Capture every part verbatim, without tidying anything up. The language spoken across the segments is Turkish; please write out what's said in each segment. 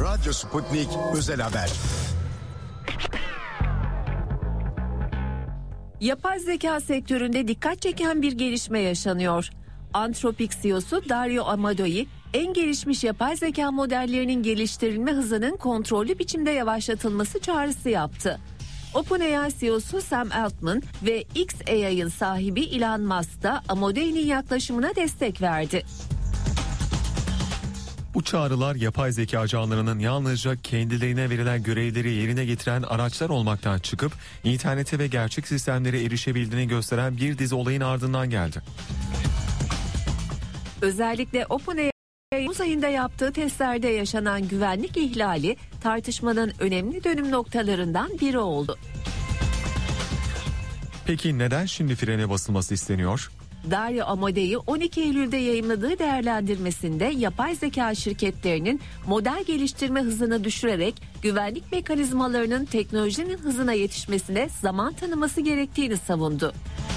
Radyo Sputnik Özel Haber. Yapay zeka sektöründe dikkat çeken bir gelişme yaşanıyor. Anthropic C E O'su Dario Amodei, en gelişmiş yapay zeka modellerinin geliştirilme hızının kontrollü biçimde yavaşlatılması çağrısı yaptı. OpenAI C E O'su Sam Altman ve X A I'ın sahibi Elon Musk da Amodei'nin yaklaşımına destek verdi. Bu çağrılar yapay zeka ajanlarının yalnızca kendilerine verilen görevleri yerine getiren araçlar olmaktan çıkıp internete ve gerçek sistemlere erişebildiğini gösteren bir dizi olayın ardından geldi. Özellikle OpenAI Temmuz ayında yaptığı testlerde yaşanan güvenlik ihlali tartışmanın önemli dönüm noktalarından biri oldu. Peki neden şimdi frene basılması isteniyor? Dario Amodei on iki Eylül'de yayımladığı değerlendirmesinde yapay zeka şirketlerinin model geliştirme hızını düşürerek güvenlik mekanizmalarının teknolojinin hızına yetişmesine zaman tanıması gerektiğini savundu.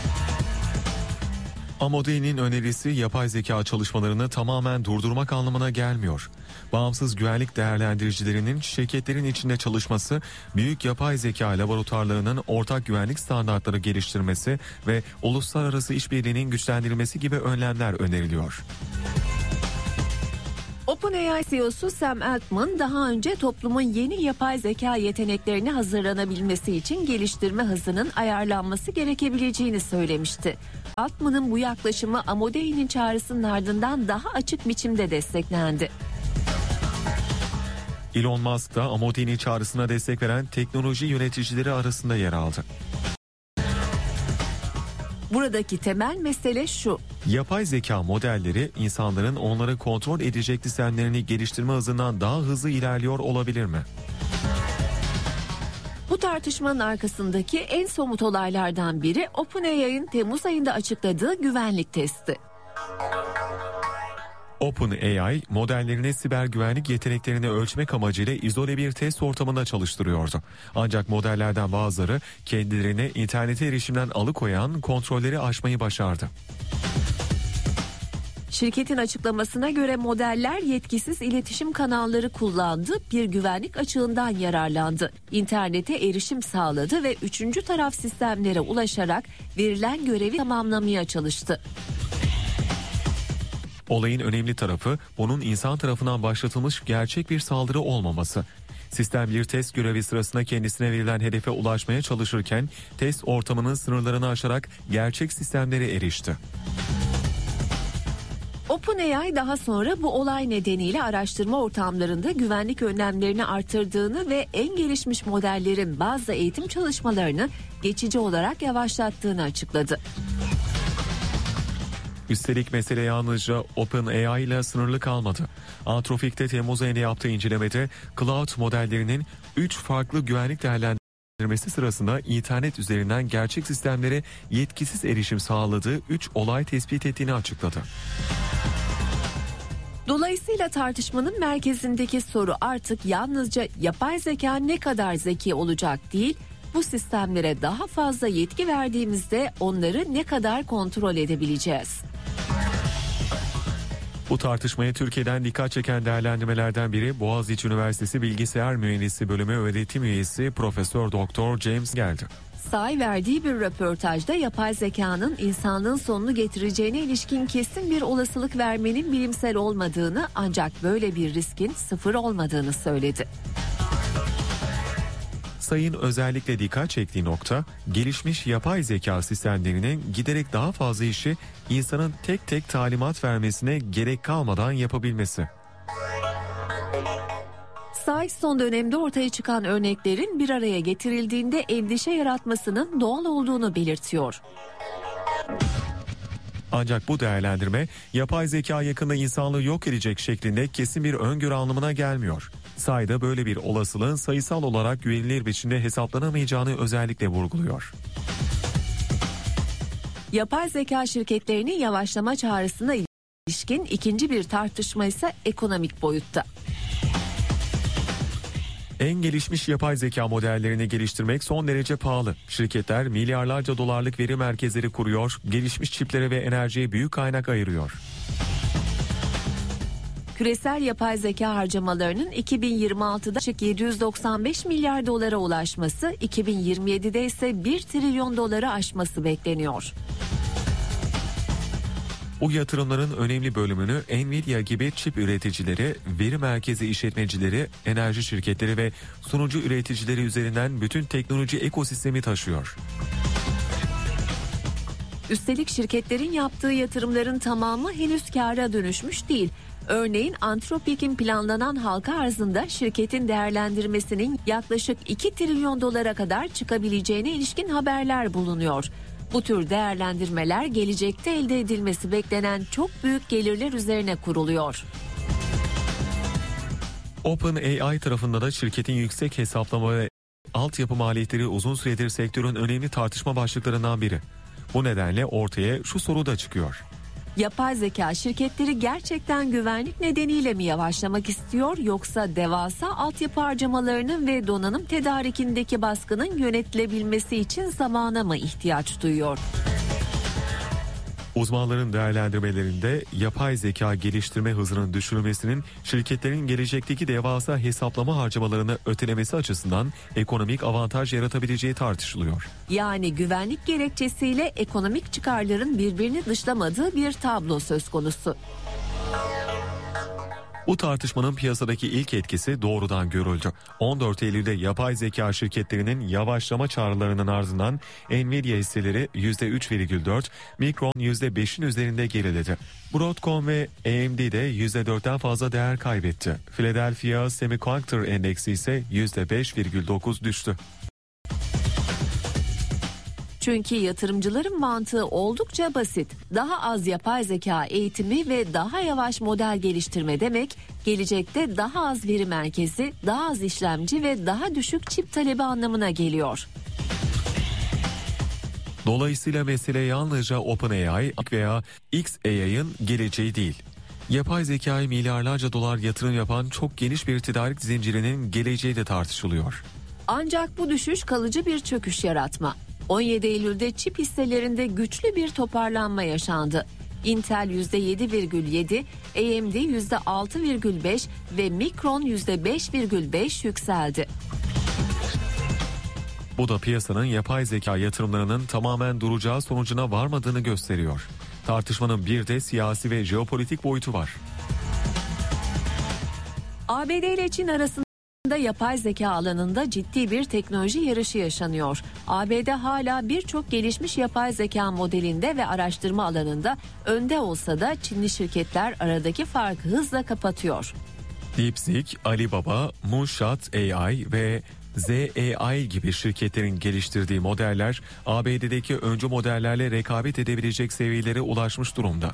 Amodei'nin önerisi yapay zeka çalışmalarını tamamen durdurmak anlamına gelmiyor. Bağımsız güvenlik değerlendiricilerinin şirketlerin içinde çalışması, büyük yapay zeka laboratuvarlarının ortak güvenlik standartları geliştirmesi ve uluslararası işbirliğinin güçlendirilmesi gibi önlemler öneriliyor. OpenAI C E O'su Sam Altman daha önce toplumun yeni yapay zeka yeteneklerine hazırlanabilmesi için geliştirme hızının ayarlanması gerekebileceğini söylemişti. Altman'ın bu yaklaşımı Amodei'nin çağrısının ardından daha açık biçimde desteklendi. Elon Musk da Amodei'nin çağrısına destek veren teknoloji yöneticileri arasında yer aldı. Buradaki temel mesele şu: yapay zeka modelleri insanların onları kontrol edecek sistemlerini geliştirme hızından daha hızlı ilerliyor olabilir mi? Bu tartışmanın arkasındaki en somut olaylardan biri OpenAI'ın Temmuz ayında açıkladığı güvenlik testi. OpenAI modellerini siber güvenlik yeteneklerini ölçmek amacıyla izole bir test ortamında çalıştırıyordu. Ancak modellerden bazıları kendilerini internete erişimden alıkoyan kontrolleri aşmayı başardı. Şirketin açıklamasına göre modeller yetkisiz iletişim kanalları kullandı, bir güvenlik açığından yararlandı. İnternete erişim sağladı ve üçüncü taraf sistemlere ulaşarak verilen görevi tamamlamaya çalıştı. Olayın önemli tarafı bunun insan tarafından başlatılmış gerçek bir saldırı olmaması. Sistem bir test görevi sırasında kendisine verilen hedefe ulaşmaya çalışırken test ortamının sınırlarını aşarak gerçek sistemlere erişti. OpenAI daha sonra bu olay nedeniyle araştırma ortamlarında güvenlik önlemlerini artırdığını ve en gelişmiş modellerin bazı eğitim çalışmalarını geçici olarak yavaşlattığını açıkladı. Üstelik mesele yalnızca OpenAI ile sınırlı kalmadı. Anthropic'te Temmuz ayında yaptığı incelemede cloud modellerinin üç farklı güvenlik değerlendirmesi sırasında internet üzerinden gerçek sistemlere yetkisiz erişim sağladığı üç olay tespit ettiğini açıkladı. Dolayısıyla tartışmanın merkezindeki soru artık yalnızca yapay zeka ne kadar zeki olacak değil, bu sistemlere daha fazla yetki verdiğimizde onları ne kadar kontrol edebileceğiz? Bu tartışmaya Türkiye'den dikkat çeken değerlendirmelerden biri Boğaziçi Üniversitesi Bilgisayar Mühendisliği Bölümü öğretim üyesi Profesör Doktor James geldi. Say verdiği bir röportajda yapay zekanın insanlığın sonunu getireceğine ilişkin kesin bir olasılık vermenin bilimsel olmadığını, ancak böyle bir riskin sıfır olmadığını söyledi. Sayın özellikle dikkat çektiği nokta, gelişmiş yapay zeka sistemlerinin giderek daha fazla işi insanın tek tek talimat vermesine gerek kalmadan yapabilmesi. Say son dönemde ortaya çıkan örneklerin bir araya getirildiğinde endişe yaratmasının doğal olduğunu belirtiyor. Ancak bu değerlendirme yapay zeka yakında insanlığı yok edecek şeklinde kesin bir öngörü anlamına gelmiyor. Sayda böyle bir olasılığın sayısal olarak güvenilir biçimde hesaplanamayacağını özellikle vurguluyor. Yapay zeka şirketlerinin yavaşlama çağrısına ilişkin ikinci bir tartışma ise ekonomik boyutta. En gelişmiş yapay zeka modellerini geliştirmek son derece pahalı. Şirketler milyarlarca dolarlık veri merkezleri kuruyor, gelişmiş çiplere ve enerjiye büyük kaynak ayırıyor. Küresel yapay zeka harcamalarının iki bin yirmi altıda yedi yüz doksan beş milyar dolara ulaşması, iki bin yirmi yedide ise bir trilyon doları aşması bekleniyor. Bu yatırımların önemli bölümünü Nvidia gibi çip üreticileri, veri merkezi işletmecileri, enerji şirketleri ve sunucu üreticileri üzerinden bütün teknoloji ekosistemi taşıyor. Üstelik şirketlerin yaptığı yatırımların tamamı henüz kâra dönüşmüş değil. Örneğin Anthropic'in planlanan halka arzında şirketin değerlendirmesinin yaklaşık iki trilyon dolara kadar çıkabileceğine ilişkin haberler bulunuyor. Bu tür değerlendirmeler gelecekte elde edilmesi beklenen çok büyük gelirler üzerine kuruluyor. OpenAI tarafında da şirketin yüksek hesaplama ve altyapı maliyetleri uzun süredir sektörün önemli tartışma başlıklarından biri. Bu nedenle ortaya şu soru da çıkıyor. Yapay zeka şirketleri gerçekten güvenlik nedeniyle mi yavaşlamak istiyor, yoksa devasa altyapı harcamalarının ve donanım tedarikindeki baskının yönetilebilmesi için zamana mı ihtiyaç duyuyor? Uzmanların değerlendirmelerinde yapay zeka geliştirme hızının düşürülmesinin şirketlerin gelecekteki devasa hesaplama harcamalarını ötelemesi açısından ekonomik avantaj yaratabileceği tartışılıyor. Yani güvenlik gerekçesiyle ekonomik çıkarların birbirini dışlamadığı bir tablo söz konusu. Bu tartışmanın piyasadaki ilk etkisi doğrudan görüldü. on dört Eylül'de yapay zeka şirketlerinin yavaşlama çağrılarının ardından Nvidia hisseleri yüzde üç virgül dört, Micron yüzde beşin üzerinde geriledi. Broadcom ve A M D de yüzde dörtten fazla değer kaybetti. Philadelphia Semiconductor Endeksi ise yüzde beş virgül dokuz düştü. Çünkü yatırımcıların mantığı oldukça basit. Daha az yapay zeka eğitimi ve daha yavaş model geliştirme demek, gelecekte daha az veri merkezi, daha az işlemci ve daha düşük çip talebi anlamına geliyor. Dolayısıyla mesele yalnızca OpenAI veya X A I'ın geleceği değil. Yapay zekayı milyarlarca dolar yatırım yapan çok geniş bir tedarik zincirinin geleceği de tartışılıyor. Ancak bu düşüş kalıcı bir çöküş yaratma. on yedi Eylül'de çip hisselerinde güçlü bir toparlanma yaşandı. Intel yüzde yedi virgül yedi, A M D yüzde altı virgül beş ve Micron yüzde beş virgül beş yükseldi. Bu da piyasanın yapay zeka yatırımlarının tamamen duracağı sonucuna varmadığını gösteriyor. Tartışmanın bir de siyasi ve jeopolitik boyutu var. A B D ile Çin arasında yapay zeka alanında ciddi bir teknoloji yarışı yaşanıyor. A B D hala birçok gelişmiş yapay zeka modelinde ve araştırma alanında önde olsa da Çinli şirketler aradaki farkı hızla kapatıyor. DeepSeek, Alibaba, Moonshot A I ve Z A I gibi şirketlerin geliştirdiği modeller A B D'deki öncü modellerle rekabet edebilecek seviyelere ulaşmış durumda.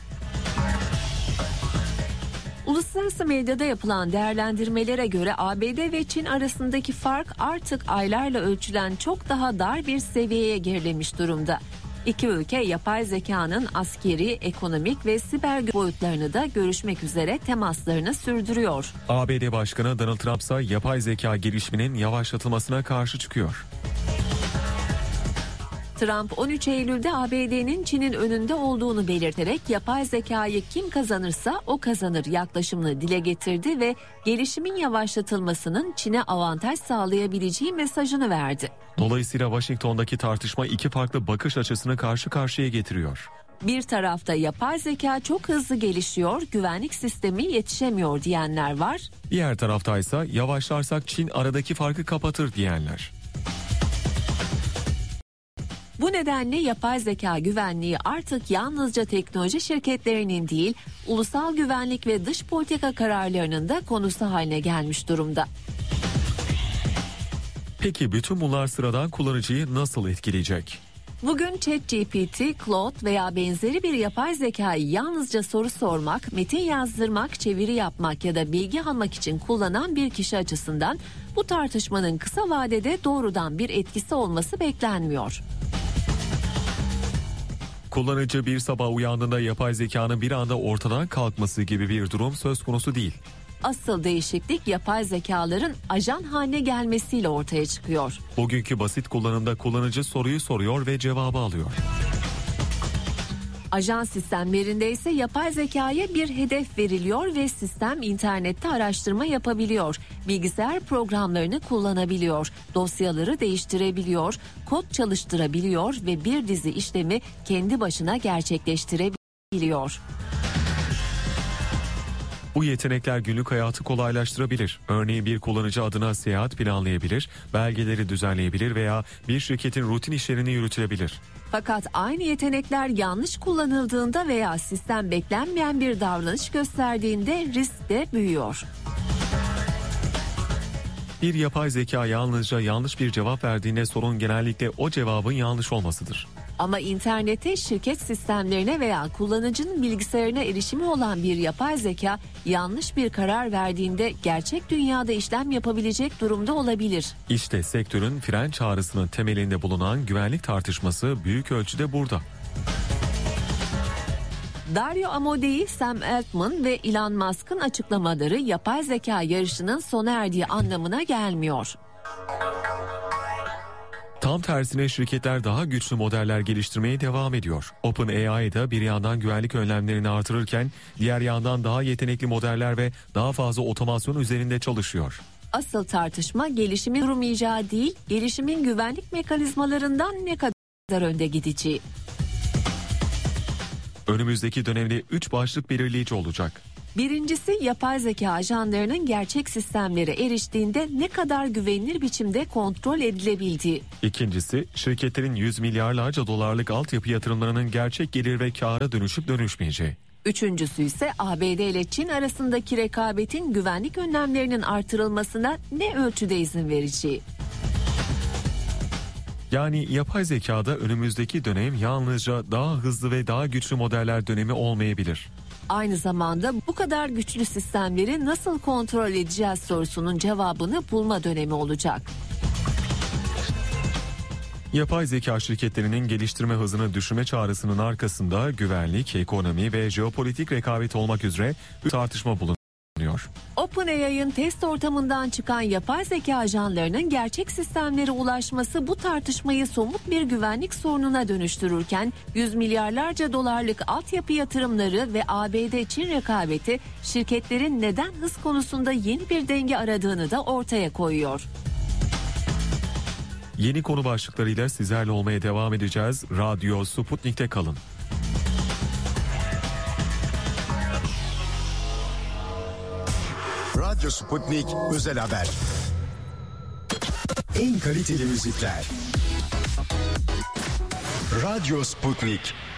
Uluslararası medyada yapılan değerlendirmelere göre A B D ve Çin arasındaki fark artık aylarla ölçülen çok daha dar bir seviyeye gerilemiş durumda. İki ülke yapay zekanın askeri, ekonomik ve siber boyutlarını da görüşmek üzere temaslarını sürdürüyor. A B D Başkanı Donald Trump ise yapay zeka gelişiminin yavaşlatılmasına karşı çıkıyor. Trump on üç Eylül'de A B D'nin Çin'in önünde olduğunu belirterek yapay zekayı kim kazanırsa o kazanır yaklaşımını dile getirdi ve gelişimin yavaşlatılmasının Çin'e avantaj sağlayabileceği mesajını verdi. Dolayısıyla Washington'daki tartışma iki farklı bakış açısını karşı karşıya getiriyor. Bir tarafta yapay zeka çok hızlı gelişiyor, güvenlik sistemi yetişemiyor diyenler var. Diğer taraftaysa yavaşlarsak Çin aradaki farkı kapatır diyenler. Bu nedenle yapay zeka güvenliği artık yalnızca teknoloji şirketlerinin değil, ulusal güvenlik ve dış politika kararlarının da konusu haline gelmiş durumda. Peki bütün bunlar sıradan kullanıcıyı nasıl etkileyecek? Bugün ChatGPT, Claude veya benzeri bir yapay zekayı yalnızca soru sormak, metin yazdırmak, çeviri yapmak ya da bilgi almak için kullanan bir kişi açısından bu tartışmanın kısa vadede doğrudan bir etkisi olması beklenmiyor. Kullanıcı bir sabah uyandığında yapay zekanın bir anda ortadan kalkması gibi bir durum söz konusu değil. Asıl değişiklik yapay zekaların ajan haline gelmesiyle ortaya çıkıyor. Bugünkü basit kullanımda kullanıcı soruyu soruyor ve cevabı alıyor. Ajans sistemlerinde ise yapay zekaya bir hedef veriliyor ve sistem internette araştırma yapabiliyor. Bilgisayar programlarını kullanabiliyor, dosyaları değiştirebiliyor, kod çalıştırabiliyor ve bir dizi işlemi kendi başına gerçekleştirebiliyor. Bu yetenekler günlük hayatı kolaylaştırabilir. Örneğin bir kullanıcı adına seyahat planlayabilir, belgeleri düzenleyebilir veya bir şirketin rutin işlerini yürütebilir. Fakat aynı yetenekler yanlış kullanıldığında veya sistem beklenmeyen bir davranış gösterdiğinde risk de büyüyor. Bir yapay zeka yalnızca yanlış bir cevap verdiğinde sorun genellikle o cevabın yanlış olmasıdır. Ama internette şirket sistemlerine veya kullanıcının bilgisayarına erişimi olan bir yapay zeka yanlış bir karar verdiğinde gerçek dünyada işlem yapabilecek durumda olabilir. İşte sektörün fren çağrısının temelinde bulunan güvenlik tartışması büyük ölçüde burada. Dario Amodei, Sam Altman ve Elon Musk'ın açıklamaları yapay zeka yarışının sona erdiği anlamına gelmiyor. Tam tersine şirketler daha güçlü modeller geliştirmeye devam ediyor. OpenAI da bir yandan güvenlik önlemlerini artırırken diğer yandan daha yetenekli modeller ve daha fazla otomasyon üzerinde çalışıyor. Asıl tartışma gelişimin durmayacağı değil, gelişimin güvenlik mekanizmalarından ne kadar önde gideceği. Önümüzdeki dönemde üç başlık belirleyici olacak. Birincisi, yapay zeka ajanlarının gerçek sistemlere eriştiğinde ne kadar güvenilir biçimde kontrol edilebildiği. İkincisi, şirketlerin yüz milyarlarca dolarlık altyapı yatırımlarının gerçek gelir ve kâra dönüşüp dönüşmeyeceği. Üçüncüsü ise A B D ile Çin arasındaki rekabetin güvenlik önlemlerinin artırılmasına ne ölçüde izin vereceği. Yani yapay zekada önümüzdeki dönem yalnızca daha hızlı ve daha güçlü modeller dönemi olmayabilir. Aynı zamanda bu kadar güçlü sistemleri nasıl kontrol edeceğiz sorusunun cevabını bulma dönemi olacak. Yapay zeka şirketlerinin geliştirme hızını düşürme çağrısının arkasında güvenlik, ekonomi ve jeopolitik rekabet olmak üzere bir tartışma bulunuyor. OpenAI'ın test ortamından çıkan yapay zeka ajanlarının gerçek sistemlere ulaşması bu tartışmayı somut bir güvenlik sorununa dönüştürürken yüz milyarlarca dolarlık altyapı yatırımları ve A B D-Çin rekabeti şirketlerin neden hız konusunda yeni bir denge aradığını da ortaya koyuyor. Yeni konu başlıklarıyla sizlerle olmaya devam edeceğiz. Radyo Sputnik'te kalın. Radyo Sputnik Özel Haber. En kaliteli müzikler. Radyo Sputnik.